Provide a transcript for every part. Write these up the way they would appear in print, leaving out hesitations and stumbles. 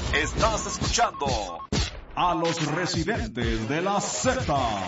Estás escuchando a los residentes de la Z.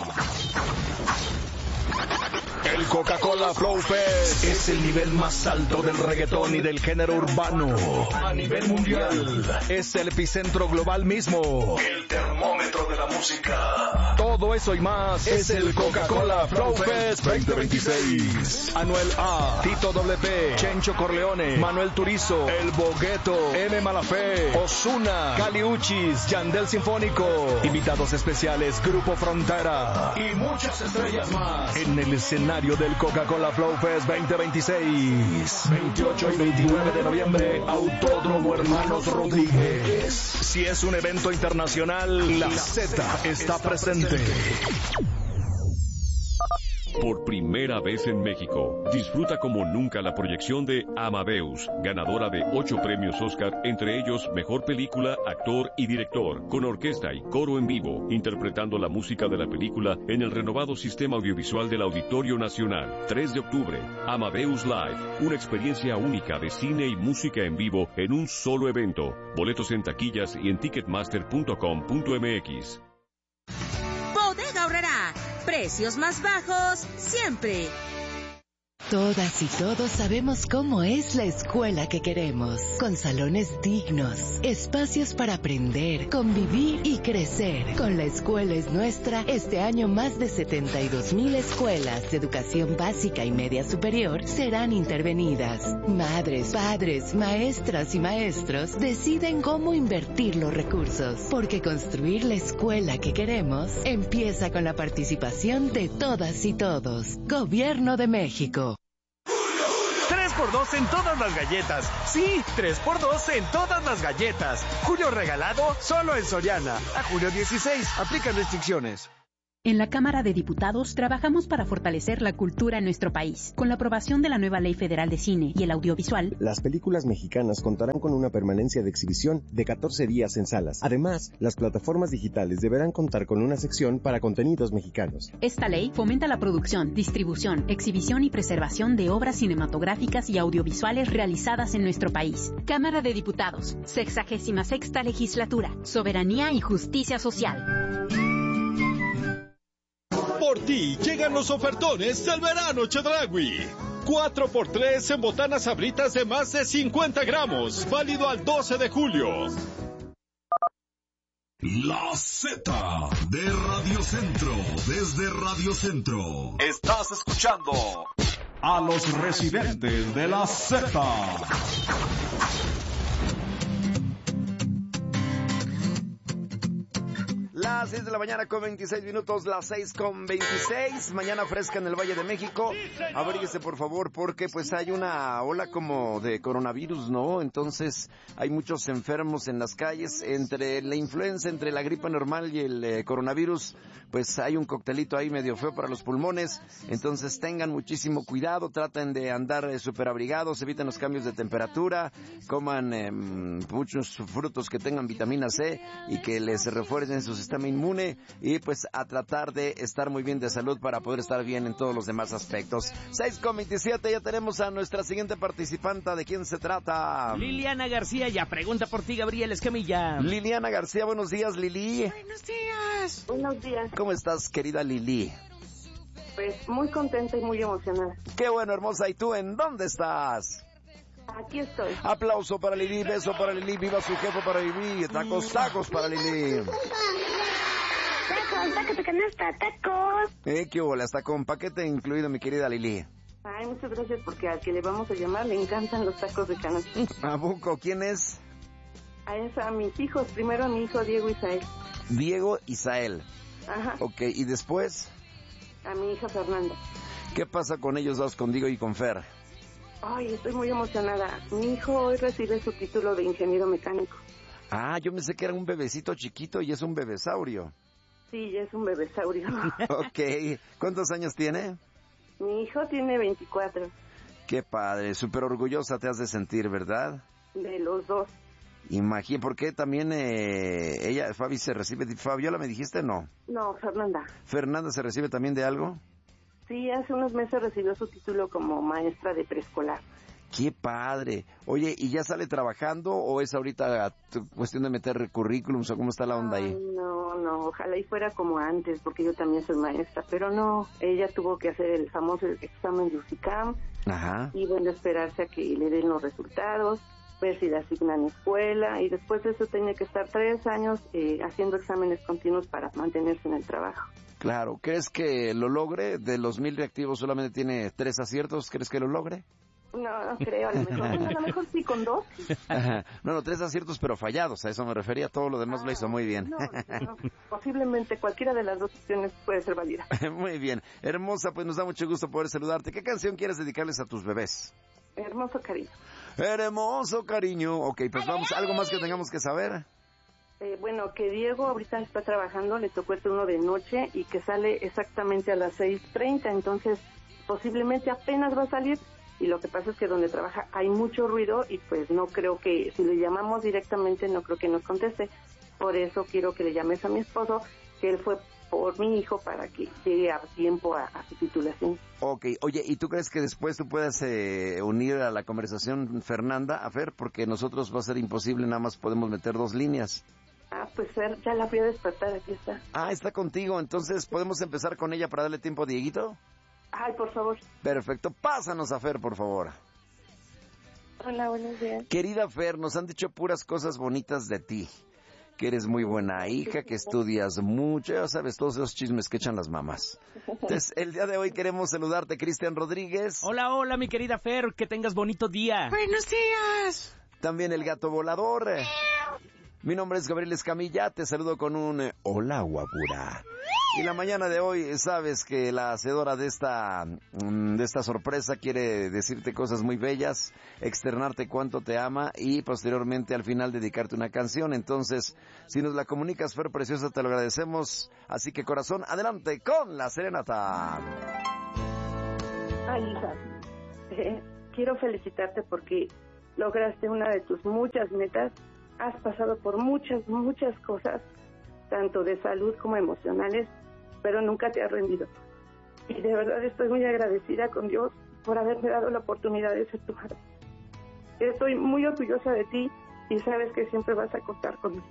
El Coca-Cola Flow Fest es el nivel más alto del reggaetón y del género urbano a nivel mundial. Es el epicentro global mismo, el termómetro de la música. Todo eso y más es el Coca-Cola Flow Fest 2026. Anuel A, Tito WP, Chencho Corleone, Manuel Turizo, El Bogueto, M. Malafé, Ozuna, Kali Uchis, Yandel Sinfónico, invitados especiales Grupo Frontera y muchas estrellas más en el escenario del Coca-Cola Flow Fest 2026. 28 y 29 de noviembre, Autódromo Hermanos Rodríguez. Si es un evento internacional, la Z está presente. Por primera vez en México, disfruta como nunca la proyección de Amadeus, ganadora de 8 premios Oscar, entre ellos Mejor Película, Actor y Director, con orquesta y coro en vivo, interpretando la música de la película en el renovado sistema audiovisual del Auditorio Nacional. 3 de octubre, Amadeus Live, una experiencia única de cine y música en vivo en un solo evento. Boletos en taquillas y en ticketmaster.com.mx. Bodega Aurrerá. Precios más bajos siempre. Todas y todos sabemos cómo es la escuela que queremos, con salones dignos, espacios para aprender, convivir y crecer. Con La Escuela es Nuestra, este año más de 72,000 escuelas de educación básica y media superior serán intervenidas. Madres, padres, maestras y maestros deciden cómo invertir los recursos, porque construir la escuela que queremos empieza con la participación de todas y todos. Gobierno de México. 3x2 en todas las galletas. Sí, 3x2 en todas las galletas. Julio regalado solo en Soriana. A julio 16. Aplican restricciones. En la Cámara de Diputados trabajamos para fortalecer la cultura en nuestro país. Con la aprobación de la nueva Ley Federal de Cine y el Audiovisual, las películas mexicanas contarán con una permanencia de exhibición de 14 días en salas. Además, las plataformas digitales deberán contar con una sección para contenidos mexicanos. Esta ley fomenta la producción, distribución, exhibición y preservación de obras cinematográficas y audiovisuales realizadas en nuestro país. Cámara de Diputados, 66ª Legislatura, Soberanía y Justicia Social. Por ti llegan los ofertones del verano Chedraui. 4x3 en botanas sabritas de más de 50 gramos. Válido al 12 de julio. La Z de Radio Centro. Desde Radio Centro. Estás escuchando a los residentes de la Z. Las 6 de la mañana con 26 minutos, las 6 con 26, mañana fresca en el Valle de México. Abríguese por favor porque pues hay una ola como de coronavirus, ¿no? Entonces hay muchos enfermos en las calles, entre la influenza, entre la gripa normal y el coronavirus, pues hay un coctelito ahí medio feo para los pulmones. Entonces tengan muchísimo cuidado, traten de andar súper abrigados, eviten los cambios de temperatura, coman muchos frutos que tengan vitamina C y que les refuercen su sistema inmune, y pues a tratar de estar muy bien de salud para poder estar bien en todos los demás aspectos. 6:27, ya tenemos a nuestra siguiente participante. ¿De quién se trata? Liliana García, ya pregunta por ti, Gabriel Escamilla. Liliana García, buenos días, Lili. Buenos días. Buenos días. ¿Cómo estás, querida Lili? Pues muy contenta y muy emocionada. Qué bueno, hermosa. ¿Y tú en dónde estás? Aquí estoy. Aplauso para Lili, beso para Lili, viva su jefe para Lili, tacos para Lili. Tacos de canasta, tacos. Qué bola, hasta con paquete incluido, mi querida Lili. Ay, muchas gracias, porque al que le vamos a llamar le encantan los tacos de canasta. ¿A poco? ¿Quién es? A mis hijos, primero a mi hijo Diego Isael. Diego Isael. Ajá. Ok, ¿y después? A mi hija Fernanda. ¿Qué pasa con ellos dos, con Diego y con Fer? Ay, estoy muy emocionada. Mi hijo hoy recibe su título de ingeniero mecánico. Ah, yo pensé que era un bebecito chiquito y es un bebesaurio. Sí, ya es un bebesaurio. Ok, ¿cuántos años tiene? Mi hijo tiene 24. Qué padre, súper orgullosa te has de sentir, ¿verdad? De los dos. Imagínate, ¿por qué también ella, Fabi, se recibe? ¿Fabiola me dijiste? No. No, Fernanda. ¿Fernanda se recibe también de algo? Sí, hace unos meses recibió su título como maestra de preescolar. ¡Qué padre! Oye, ¿y ya sale trabajando o es ahorita cuestión de meter currículums o cómo está la onda ahí? No, ojalá y fuera como antes, porque yo también soy maestra, pero no, ella tuvo que hacer el famoso examen de UCICAM. Ajá. Y bueno, esperarse a que le den los resultados, ver si le asignan escuela, y después de eso tiene que estar 3 años haciendo exámenes continuos para mantenerse en el trabajo. Claro, ¿crees que lo logre? De los 1000 reactivos solamente tiene 3 aciertos, ¿crees que lo logre? No creo, a lo mejor sí con 2. Ajá. No, 3 aciertos pero fallados, a eso me refería, todo lo demás lo hizo muy bien. No, posiblemente cualquiera de las 2 opciones puede ser válida. Muy bien, hermosa, pues nos da mucho gusto poder saludarte. ¿Qué canción quieres dedicarles a tus bebés? Hermoso cariño. Hermoso cariño, ok, pues vamos, ¿algo más que tengamos que saber? Bueno, que Diego ahorita está trabajando, le tocó el turno de noche y que sale exactamente a las 6:30, entonces posiblemente apenas va a salir. Y lo que pasa es que donde trabaja hay mucho ruido y pues no creo que, si le llamamos directamente, no creo que nos conteste. Por eso quiero que le llames a mi esposo, que él fue por mi hijo para que llegue a tiempo a su titulación. Ok, oye, ¿y tú crees que después tú puedas unir a la conversación Fernanda, a Fer? Porque nosotros va a ser imposible, nada más podemos meter 2 líneas. Pues Fer, ya la fui a despertar, aquí está. Está contigo, entonces ¿podemos empezar con ella para darle tiempo a Dieguito? Ay, por favor. Perfecto, pásanos a Fer, por favor. Hola, buenos días. Querida Fer, nos han dicho puras cosas bonitas de ti. Que eres muy buena hija, que estudias mucho, ya sabes, todos esos chismes que echan las mamás. Entonces, el día de hoy queremos saludarte, Cristian Rodríguez. Hola, mi querida Fer, que tengas bonito día. ¡Buenos días! También el gato volador. Mi nombre es Gabriel Escamilla, te saludo con un hola, guapura. Y la mañana de hoy, sabes que la hacedora de esta sorpresa quiere decirte cosas muy bellas, externarte cuánto te ama y posteriormente al final dedicarte una canción. Entonces, si nos la comunicas, Fer Preciosa, te lo agradecemos. Así que corazón, adelante con la serenata. Ay, hija, quiero felicitarte porque lograste una de tus muchas metas. Has pasado por muchas cosas, tanto de salud como emocionales, pero nunca te has rendido. Y de verdad estoy muy agradecida con Dios por haberme dado la oportunidad de ser tu madre. Estoy muy orgullosa de ti y sabes que siempre vas a contar conmigo.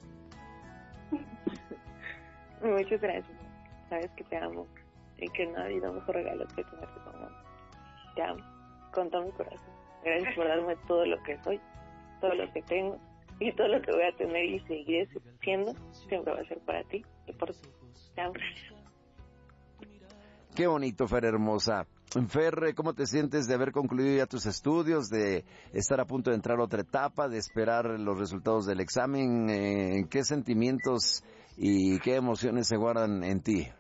Muchas gracias. Sabes que te amo y que no ha habido mejor regalo que tenerte como mamá. Te amo con todo mi corazón. Gracias por darme todo lo que soy, todo lo que tengo y todo lo que voy a tener y seguiré siendo. Siempre va a ser para ti y por ti. Te amo. Qué bonito, Fer hermosa. Fer, ¿cómo te sientes de haber concluido ya tus estudios, de estar a punto de entrar a otra etapa, de esperar los resultados del examen? ¿Qué sentimientos y qué emociones se guardan en ti?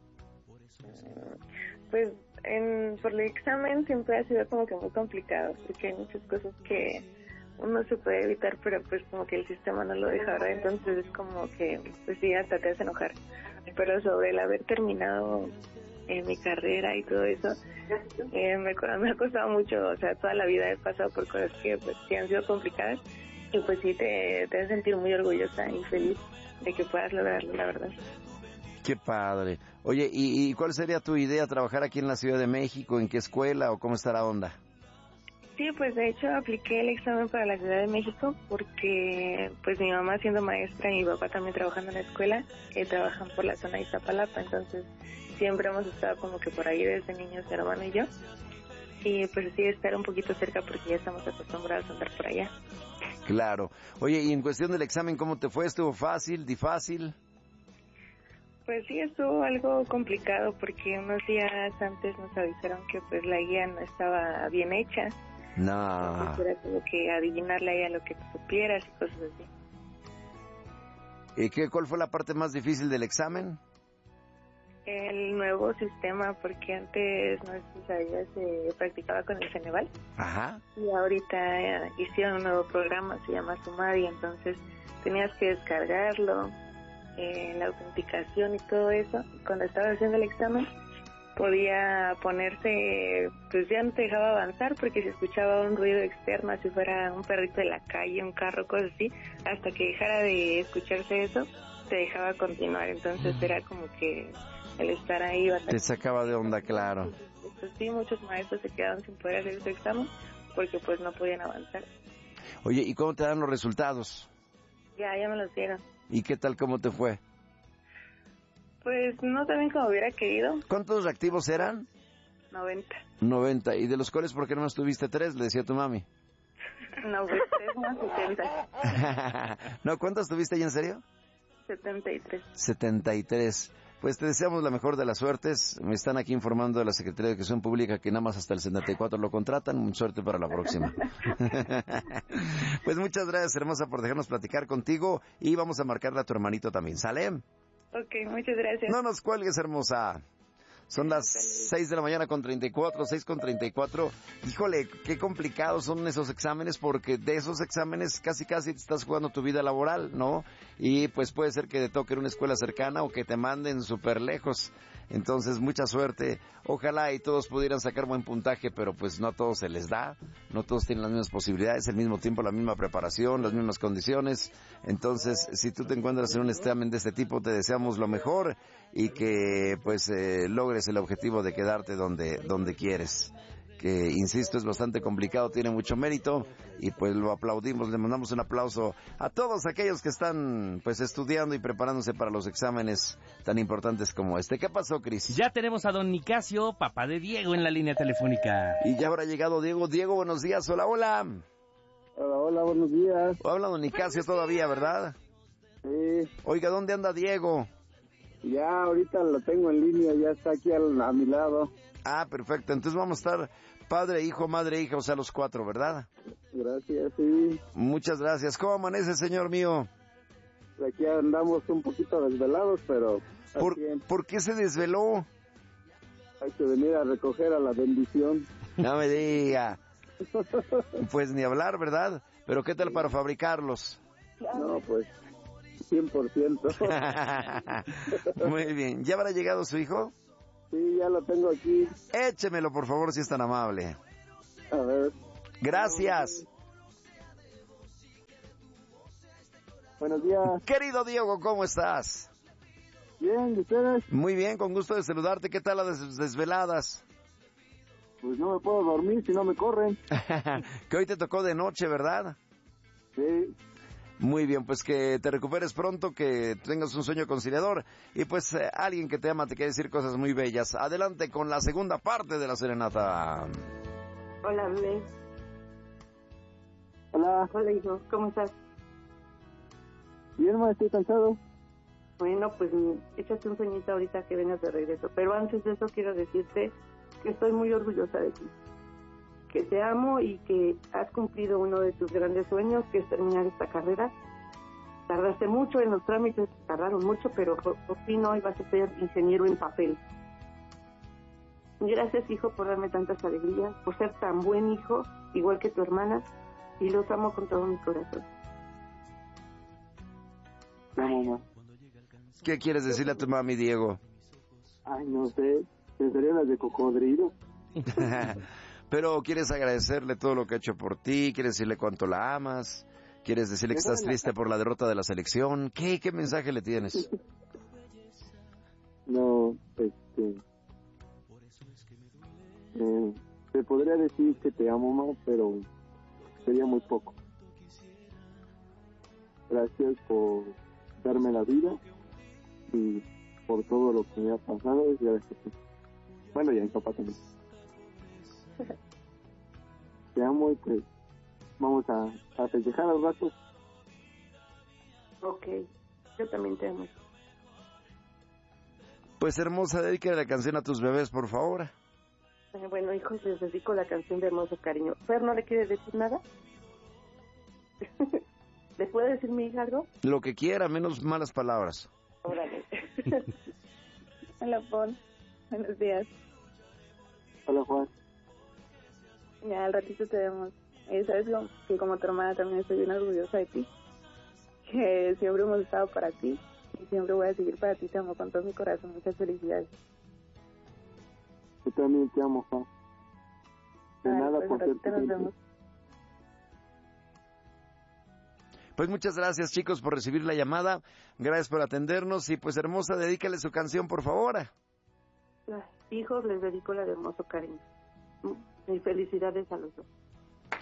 Pues por el examen siempre ha sido como que muy complicado, porque hay muchas cosas que uno se puede evitar, pero pues como que el sistema no lo deja, ¿verdad? Entonces es como que, pues sí, hasta te hace enojar. Pero sobre el haber terminado mi carrera y todo eso, me ha costado mucho, o sea, toda la vida he pasado por cosas que pues sí han sido complicadas, y pues sí te hace sentir muy orgullosa y feliz de que puedas lograrlo, la verdad. Qué padre. Oye, ¿y cuál sería tu idea, trabajar aquí en la Ciudad de México? ¿En qué escuela o cómo está la onda? Sí, pues de hecho apliqué el examen para la Ciudad de México porque pues mi mamá siendo maestra y mi papá también trabajando en la escuela, trabajan por la zona de Iztapalapa, entonces siempre hemos estado como que por ahí desde niños, mi hermano y yo, y pues sí, estar un poquito cerca porque ya estamos acostumbrados a andar por allá. Claro. Oye, y en cuestión del examen, ¿cómo te fue? ¿Estuvo fácil, difícil? Pues sí, estuvo algo complicado porque unos días antes nos avisaron que pues la guía no estaba bien hecha. No. Entonces era como que adivinarle ahí a lo que tú supieras y cosas así. ¿Y cuál fue la parte más difícil del examen? El nuevo sistema, porque antes, no sé si sabías, se practicaba con el Ceneval. Ajá. Y ahorita hicieron un nuevo programa, se llama Sumari, entonces tenías que descargarlo, la autenticación y todo eso. Cuando estaba haciendo el examen, podía ponerse, pues ya no te dejaba avanzar porque se escuchaba un ruido externo, si fuera un perrito de la calle, un carro, cosas así, hasta que dejara de escucharse eso, te dejaba continuar. Entonces era como que el estar ahí... Te sacaba de onda, claro. Pues sí, muchos maestros se quedaron sin poder hacer ese examen, porque pues no podían avanzar. Oye, ¿y cómo te dan los resultados? Ya me los dieron. ¿Y qué tal, cómo te fue? Pues no tan bien como hubiera querido. ¿Cuántos reactivos eran? 90. 90. ¿Y de los cuales por qué no más tuviste 3? Le decía a tu mami. No, pues 3 más 70. ¿No? ¿Cuántos tuviste ahí en serio? 73. 73. Pues te deseamos la mejor de las suertes. Me están aquí informando de la Secretaría de Educación Pública que nada más hasta el 74 lo contratan. Mucha suerte para la próxima. Pues muchas gracias, hermosa, por dejarnos platicar contigo. Y vamos a marcarle a tu hermanito también. ¿Sale? Ok, muchas gracias. No nos cuelgues, hermosa. Son las 6 de la mañana con 34, 6 con 34. Híjole, qué complicados son esos exámenes, porque de esos exámenes casi te estás jugando tu vida laboral, ¿no? Y pues puede ser que te toque en una escuela cercana o que te manden súper lejos. Entonces, mucha suerte. Ojalá y todos pudieran sacar buen puntaje, pero pues no a todos se les da. No todos tienen las mismas posibilidades, al mismo tiempo la misma preparación, las mismas condiciones. Entonces, si tú te encuentras en un examen de este tipo, te deseamos lo mejor y que pues logres el objetivo de quedarte donde quieres. Que, insisto, es bastante complicado, tiene mucho mérito y pues lo aplaudimos, le mandamos un aplauso a todos aquellos que están pues estudiando y preparándose para los exámenes tan importantes como este. ¿Qué pasó, Cris? Ya tenemos a don Nicasio, papá de Diego, en la línea telefónica. Y ya habrá llegado Diego. Diego, buenos días. Hola. Hola, buenos días. Habla don Nicasio todavía, ¿verdad? Sí. Oiga, ¿dónde anda Diego? Ya, ahorita lo tengo en línea, ya está aquí a mi lado. Ah, perfecto. Entonces vamos a estar padre, hijo, madre, hija, o sea, los 4, ¿verdad? Gracias, sí. Muchas gracias. ¿Cómo amanece, señor mío? Aquí andamos un poquito desvelados, pero... ¿Por qué se desveló? Hay que venir a recoger a la bendición. No me diga. Pues ni hablar, ¿verdad? Pero ¿qué tal para fabricarlos? No, pues 100%. Muy bien. ¿Ya habrá llegado su hijo? Sí, ya lo tengo aquí. Échemelo, por favor, si es tan amable. A ver. Gracias. Buenos días. Querido Diego, ¿cómo estás? Bien, ¿y ustedes? Muy bien, con gusto de saludarte. ¿Qué tal las desveladas? Pues no me puedo dormir si no me corren. Que hoy te tocó de noche, ¿verdad? Sí. Muy bien, pues que te recuperes pronto, que tengas un sueño conciliador y pues alguien que te ama te quiere decir cosas muy bellas. Adelante con la segunda parte de la serenata. Hola, bebé. Hola. Hola, hijo. ¿Cómo estás? Bien, ma, estoy cansado. Bueno, pues échate un sueñito ahorita que vengas de regreso. Pero antes de eso quiero decirte que estoy muy orgullosa de ti. Que te amo y que has cumplido uno de tus grandes sueños, que es terminar esta carrera. Tardaste mucho en los trámites, tardaron mucho, pero por fin hoy vas a ser ingeniero en papel. Gracias, hijo, por darme tantas alegrías, por ser tan buen hijo, igual que tu hermana, y los amo con todo mi corazón. Mamá. ¿Qué quieres decirle a tu mami, Diego? Ay, no sé, pensaría las de cocodrilo. Pero quieres agradecerle todo lo que ha hecho por ti, quieres decirle cuánto la amas, quieres decirle que estás triste por la derrota de la selección. ¿Qué mensaje le tienes? No, te podría decir que te amo más, pero sería muy poco. Gracias por darme la vida y por todo lo que me ha pasado. Y gracias. Bueno, y a mi papá también. Te amo y pues vamos a festejar al rato. Ok, yo también te amo. Pues hermosa, dedícale la canción a tus bebés, por favor. Bueno, hijos, les dedico la canción de Hermoso Cariño. ¿Fer no le quiere decir nada? ¿Le puede decir mi hija algo? Lo que quiera, menos malas palabras. Órale. Hola, Paul. Buenos días. Hola, Juan. Ya al ratito te vemos. Sabes que como tu hermana también estoy bien orgullosa de ti. Que siempre hemos estado para ti. Y siempre voy a seguir para ti. Te amo con todo mi corazón. Muchas felicidades. Yo también te amo, Juan. De nada, pues por al ratito nos vemos. Pues muchas gracias, chicos, por recibir la llamada. Gracias por atendernos. Y pues hermosa, dedícale su canción, por favor. Hijos, les dedico la de Hermoso Cariño. Y felicidades a los dos.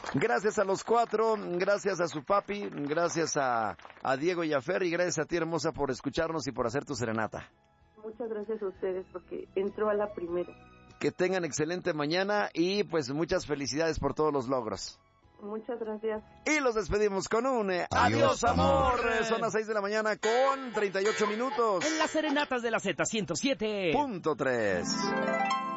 Gracias a los 4, gracias a su papi, gracias a Diego y a Fer, y gracias a ti, hermosa, por escucharnos y por hacer tu serenata. Muchas gracias a ustedes porque entró a la primera. Que tengan excelente mañana y pues muchas felicidades por todos los logros. Muchas gracias. Y los despedimos con un adiós, amor. Son las 6 de la mañana con 38 minutos. En las serenatas de la Z 107.3.